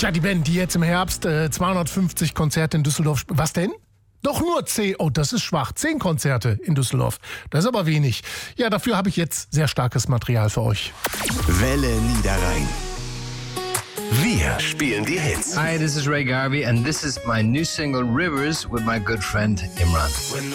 Tja, die Band, die jetzt im Herbst 250 Konzerte in Düsseldorf... Was denn? Doch nur 10. Oh, das ist schwach. 10 Konzerte in Düsseldorf. Das ist aber wenig. Ja, dafür habe ich jetzt sehr starkes Material für euch. Welle Niederrhein. Wir spielen die Hits. Hi, this is Ray Garvey and this is my new single Rivers with my good friend Imran.